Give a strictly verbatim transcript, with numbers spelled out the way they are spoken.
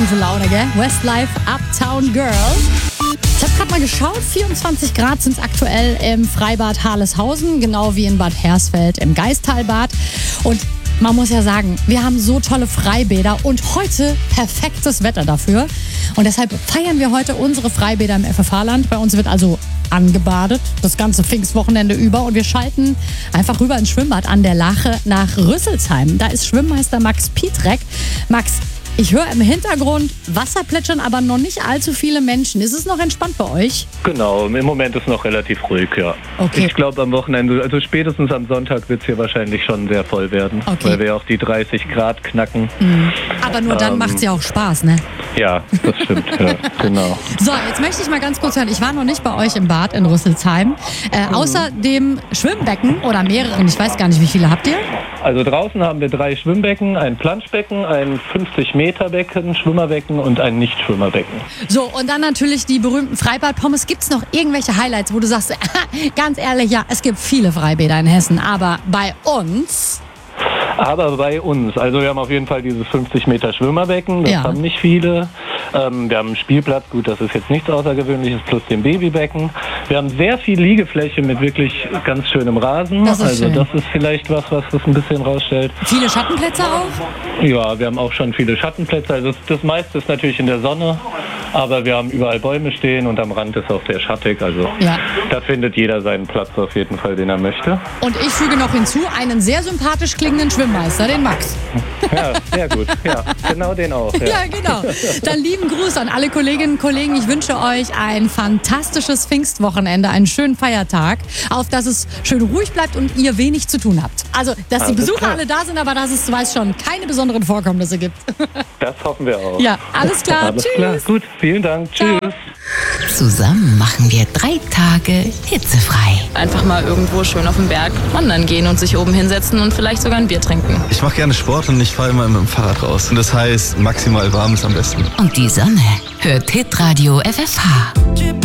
gute Laune, gell? Westlife, Uptown Girl. Ich habe gerade mal geschaut, vierundzwanzig Grad sind es aktuell im Freibad Harleshausen, genau wie in Bad Hersfeld im Geistalbad. Und man muss ja sagen, wir haben so tolle Freibäder und heute perfektes Wetter dafür. Und deshalb feiern wir heute unsere Freibäder im F F H-Land. Bei uns wird also angebadet, das ganze Pfingstwochenende über. Und wir schalten einfach rüber ins Schwimmbad an der Lache nach Rüsselsheim. Da ist Schwimmmeister Max Pietrek. Max, ich höre im Hintergrund Wasser plätschern, aber noch nicht allzu viele Menschen. Ist es noch entspannt bei euch? Genau, im Moment ist noch relativ ruhig, ja. Okay. Ich glaube am Wochenende, also spätestens am Sonntag wird es hier wahrscheinlich schon sehr voll werden, okay, weil wir auch die dreißig Grad knacken. Mhm. Aber nur dann ähm, macht es ja auch Spaß, ne? Ja, das stimmt, ja, genau. So, jetzt möchte ich mal ganz kurz hören, ich war noch nicht bei euch im Bad in Rüsselsheim. Äh, mhm. Außer dem Schwimmbecken oder mehreren, ich weiß gar nicht, wie viele habt ihr? Also draußen haben wir drei Schwimmbecken, ein Planschbecken, ein fünfzig Meter Becken, Schwimmerbecken und ein Nicht-Schwimmerbecken. So, und dann natürlich die berühmten Freibad-Pommes. Gibt es noch irgendwelche Highlights, wo du sagst, ganz ehrlich, ja, es gibt viele Freibäder in Hessen, aber bei uns... Aber bei uns, also wir haben auf jeden Fall dieses fünfzig Meter Schwimmerbecken, das Ja. haben nicht viele. Ähm, wir haben einen Spielplatz, gut, das ist jetzt nichts Außergewöhnliches, plus den Babybecken. Wir haben sehr viel Liegefläche mit wirklich ganz schönem Rasen. Das ist also schön. das ist vielleicht was, was das ein bisschen rausstellt. Viele Schattenplätze auch? Ja, wir haben auch schon viele Schattenplätze. Also das, das meiste ist natürlich in der Sonne, aber wir haben überall Bäume stehen und am Rand ist auch sehr schattig. Also Ja. da findet jeder seinen Platz auf jeden Fall, den er möchte. Und ich füge noch hinzu, einen sehr sympathisch klingenden Schwimmmeister, den Max. Ja, sehr gut. Ja, genau den auch. Ja, Ja, genau. Dann lieben Gruß an alle Kolleginnen und Kollegen. Ich wünsche euch ein fantastisches Pfingstwochenende, einen schönen Feiertag, auf dass es schön ruhig bleibt und ihr wenig zu tun habt. Also, dass die Alles Besucher klar. alle da sind, aber dass es, du weißt schon, keine besonderen Vorkommnisse gibt. Das hoffen wir auch. Ja, alles klar. Alles Tschüss. klar. Gut, vielen Dank. Ciao. Tschüss. Zusammen machen wir drei Tage hitzefrei. Einfach mal irgendwo schön auf den Berg wandern gehen und sich oben hinsetzen und vielleicht sogar ein Bier trinken. Ich mache gerne Sport und ich fahre immer mit dem Fahrrad raus. Und das heißt, maximal warm ist am besten. Und die Sonne hört Hitradio F F H.